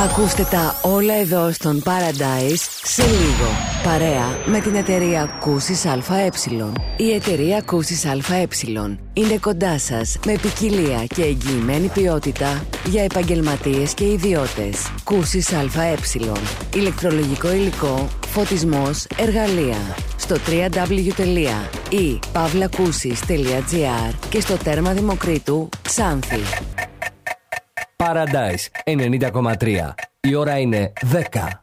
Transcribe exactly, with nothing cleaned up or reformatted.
Ακούστε τα όλα εδώ στον Paradise σε λίγο. Παρέα με την εταιρεία Κούσης ΑΕ. Η εταιρεία Κούσης ΑΕ είναι κοντά σας με ποικιλία και εγγυημένη ποιότητα για επαγγελματίες και ιδιώτες. Κούσης ΑΕ. Ηλεκτρολογικό υλικό, φωτισμός, εργαλεία. Στο double-u double-u double-u τελεία i pavlakusis τελεία gr και στο τέρμα Δημοκρίτου Ξάνθη. Paradise ενενήντα κόμμα τρία. Η ώρα είναι δέκα.